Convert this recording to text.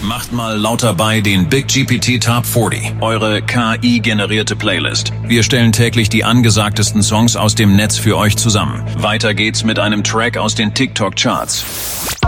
macht mal lauter bei den Big GPT Top 40, eure KI-generierte Playlist. Wir stellen täglich die angesagtesten Songs aus dem Netz für euch zusammen. Weiter geht's mit einem Track aus den TikTok-Charts.